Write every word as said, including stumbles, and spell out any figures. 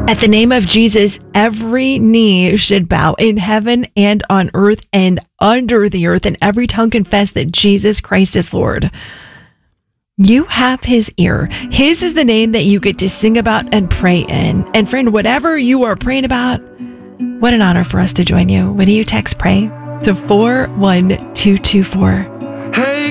At the name of Jesus, every knee should bow in heaven and on earth and under the earth, and every tongue confess that Jesus Christ is Lord. You have his ear. His is the name that you get to sing about and pray in. And friend, whatever you are praying about, what an honor for us to join you. When you text pray to four one two two four. Hey.